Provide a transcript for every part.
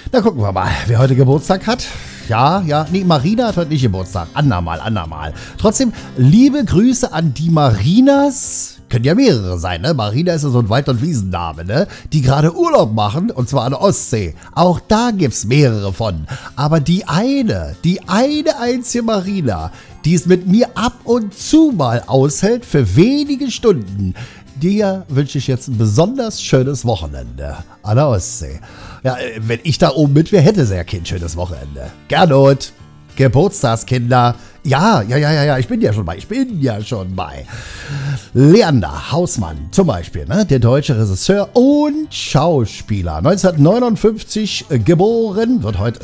Na, gucken wir mal, wer heute Geburtstag hat. Nee, Marina hat heute nicht Geburtstag. Andermal. Trotzdem, liebe Grüße an die Marinas. Können ja mehrere sein, ne? Marina ist ja so ein Wald- und Wiesenname, ne? Die gerade Urlaub machen, und zwar an der Ostsee. Auch da gibt's mehrere von. Aber die eine einzige Marina, die es mit mir ab und zu mal aushält für wenige Stunden, dir wünsche ich jetzt ein besonders schönes Wochenende an der Ostsee. Ja, wenn ich da oben mit wäre, hätte sie ja kein schönes Wochenende. Gernot, Geburtstagskinder. Ja, ich bin ja schon bei. Leander Hausmann zum Beispiel, ne? Der deutsche Regisseur und Schauspieler. 1959 geboren, wird heute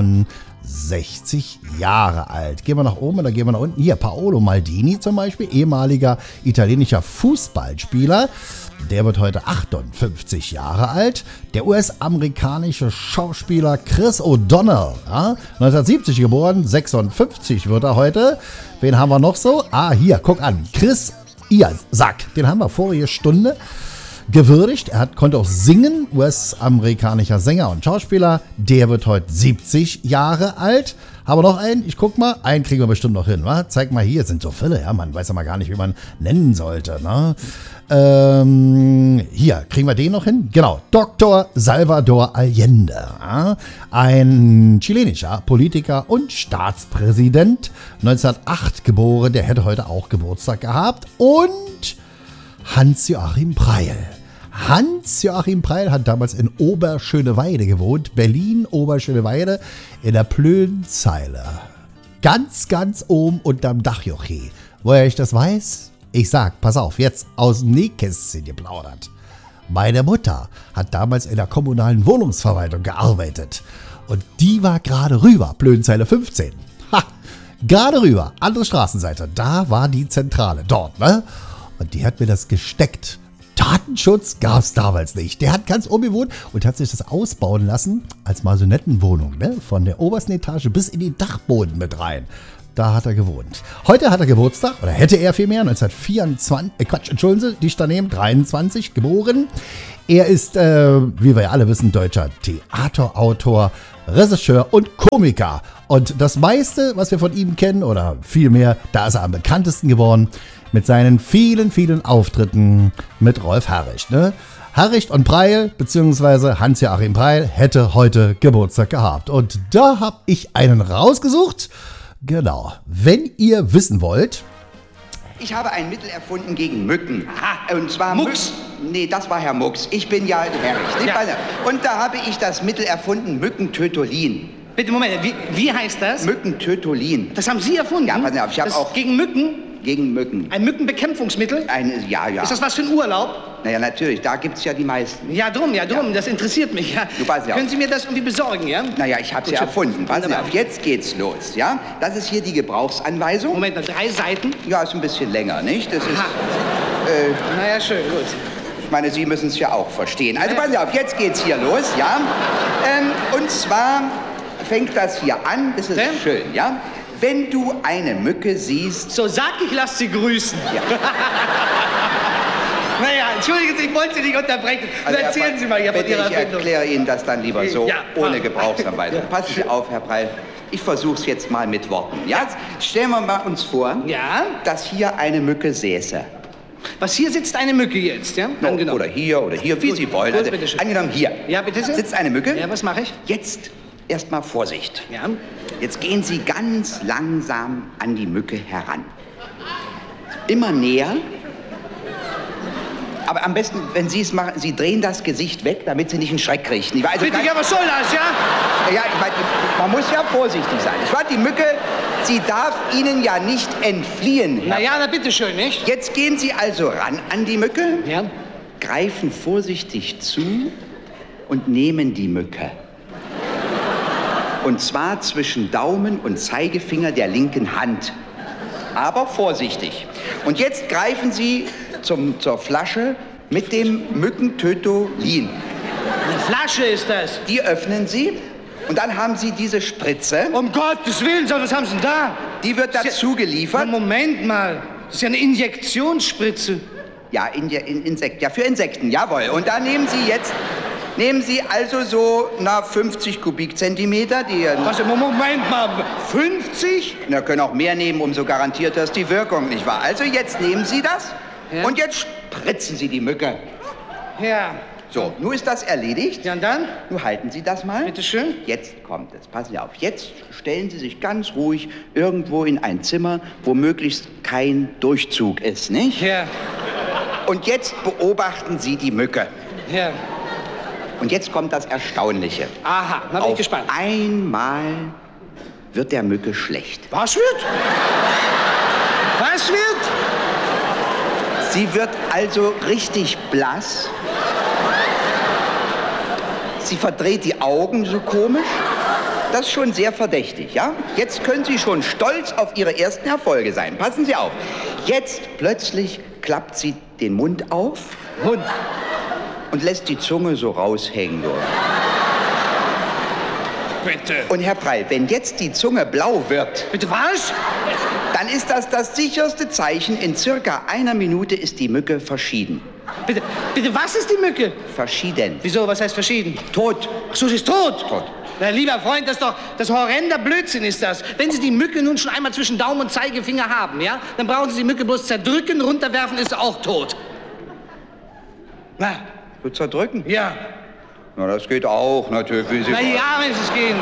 67 Jahre alt. Gehen wir nach oben oder gehen wir nach unten? Hier, Paolo Maldini zum Beispiel, ehemaliger italienischer Fußballspieler. Der wird heute 58 Jahre alt. Der US-amerikanische Schauspieler Chris O'Donnell, ja, 1970 geboren, 56 wird er heute. Wen haben wir noch so? Hier, guck an. Chris Isaak, den haben wir vorige Stunde gewürdigt. Er konnte auch singen, US-amerikanischer Sänger und Schauspieler. Der wird heute 70 Jahre alt. Haben wir noch einen? Ich guck mal. Einen kriegen wir bestimmt noch hin, wa? Zeig mal hier, es sind so viele, ja, man weiß ja mal gar nicht, wie man nennen sollte, ne? Hier, kriegen wir den noch hin? Genau, Dr. Salvador Allende, ja? Ein chilenischer Politiker und Staatspräsident, 1908 geboren, der hätte heute auch Geburtstag gehabt. Und Hans-Joachim Preil. Hans-Joachim Preil hat damals in Oberschöneweide gewohnt, Berlin, Oberschöneweide, in der Plönzeile. Ganz oben unterm Dachjochi. Woher ich das weiß? Ich sag, pass auf, jetzt aus dem Nähkästchen geplaudert. Meine Mutter hat damals in der kommunalen Wohnungsverwaltung gearbeitet. Und die war gerade rüber, Plönzeile 15. Gerade rüber, andere Straßenseite. Da war die Zentrale, dort, ne? Und die hat mir das gesteckt. Datenschutz gab es damals nicht. Der hat ganz oben gewohnt und hat sich das ausbauen lassen als Maisonettenwohnung, ne? Von der obersten Etage bis in den Dachboden mit rein. Da hat er gewohnt. Heute hat er Geburtstag, oder hätte er vielmehr, 1924, dicht daneben, 23, geboren. Er ist, wie wir ja alle wissen, deutscher Theaterautor, Regisseur und Komiker. Und das meiste, was wir von ihm kennen, oder vielmehr, da ist er am bekanntesten geworden, mit seinen vielen Auftritten mit Rolf Harricht, ne? Harricht und Preil, beziehungsweise Hans-Joachim Preil, hätte heute Geburtstag gehabt. Und da habe ich einen rausgesucht. Genau. Wenn ihr wissen wollt. Ich habe ein Mittel erfunden gegen Mücken. Aha. Und zwar Mucks. Nee, das war Herr Mucks. Ich bin ja Herricht. Ja. Und da habe ich das Mittel erfunden, Mückentötolin. Bitte, Moment, wie heißt das? Mückentötolin. Das haben Sie erfunden? Ja, pass auf, ich habe das auch... Gegen Mücken? Gegen Mücken. Ein Mückenbekämpfungsmittel? Ja. Ist das was für ein Urlaub? Naja, natürlich, da gibt's ja die meisten. Ja, drum, das interessiert mich. Ja. Du pass auf. Können Sie mir das irgendwie besorgen, ja? Naja, ich hab's ja erfunden. Pass auf, jetzt geht's los, ja? Das ist hier die Gebrauchsanweisung. Moment, 3 Seiten? Ja, ist ein bisschen länger, nicht? Das ist... Naja, schön, gut. Ich meine, Sie müssen es ja auch verstehen. Also pass auf, jetzt geht's hier los, ja? Und zwar fängt das hier an, das ist schön, ja? Wenn du eine Mücke siehst... So, sag ich, lass sie grüßen. Ja. Naja, entschuldigen Sie, ich wollte Sie nicht unterbrechen. Also erzählen Sie mal hier von bitte, Ihrer ich Erfindung. erkläre Ihnen das dann lieber so, Ja. ohne Gebrauchsanweisung. Ja. Passen Sie auf, Herr Preil. Ich versuch's jetzt mal mit Worten. Ja? Stellen wir mal uns vor, Ja? dass hier eine Mücke säße. Was, hier sitzt eine Mücke jetzt, ja? Angenommen. Oder hier, wie Gut, Sie wollen. gut, Also, bitteschön. angenommen hier. Ja, bitte sehr. Sitzt eine Mücke. Ja, was mache ich? Jetzt erstmal Vorsicht. Ja? Jetzt gehen Sie ganz langsam an die Mücke heran. Immer näher. Aber am besten, wenn Sie es machen, Sie drehen das Gesicht weg, damit Sie nicht einen Schreck kriegen. Also Bitte, ja, was soll das, ja? Ja, ich meine, man muss ja vorsichtig sein. Ich meine, die Mücke, sie darf Ihnen ja nicht entfliehen. Na ja, na bitteschön, nicht? Jetzt gehen Sie also ran an die Mücke, Ja? greifen vorsichtig zu und nehmen die Mücke. Und zwar zwischen Daumen und Zeigefinger der linken Hand. Aber vorsichtig. Und jetzt greifen Sie zur Flasche mit dem Mückentötolin. Eine Flasche ist das. Die öffnen Sie und dann haben Sie diese Spritze. Um Gottes Willen, was haben Sie denn da? Die wird dazu geliefert. Na, Moment mal, das ist ja eine Injektionsspritze. Ja, für Insekten, jawohl. Und da nehmen Sie jetzt Nehmen Sie also so 50 Kubikzentimeter, die... Was, Moment mal, 50? Na, können auch mehr nehmen, umso garantierter ist die Wirkung, nicht wahr? Also jetzt nehmen Sie das und jetzt spritzen Sie die Mücke. Ja. So, nun ist das erledigt. Ja, und dann? Nun halten Sie das mal. Bitte schön. Jetzt kommt es. Passen Sie auf. Jetzt stellen Sie sich ganz ruhig irgendwo in ein Zimmer, wo möglichst kein Durchzug ist, nicht? Ja. Und jetzt beobachten Sie die Mücke. Ja. Und jetzt kommt das Erstaunliche. Aha, na bin ich gespannt. Einmal wird der Mücke schlecht. Was wird? Was wird? Sie wird also richtig blass. Sie verdreht die Augen so komisch. Das ist schon sehr verdächtig, ja? Jetzt können Sie schon stolz auf Ihre ersten Erfolge sein. Passen Sie auf. Jetzt plötzlich klappt sie den Mund auf und lässt die Zunge so raushängen. So. Bitte. Und Herr Preil, wenn jetzt die Zunge blau wird, Bitte was? dann ist das sicherste Zeichen. In circa einer Minute ist die Mücke verschieden. Bitte, was ist die Mücke? Verschieden. Wieso, was heißt verschieden? Tot. Ach so, sie ist tot? Tot. Na, lieber Freund, das horrender Blödsinn ist das. Wenn Sie die Mücke nun schon einmal zwischen Daumen und Zeigefinger haben, ja, dann brauchen Sie die Mücke bloß zerdrücken, runterwerfen, ist sie auch tot. Na? So zerdrücken? Ja. Na, das geht auch natürlich. Wie Sie Na ja, Menschenskind.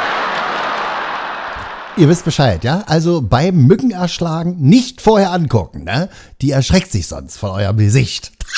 Ihr wisst Bescheid, ja? Also beim Mückenerschlagen nicht vorher angucken, ne? Die erschreckt sich sonst von eurem Gesicht.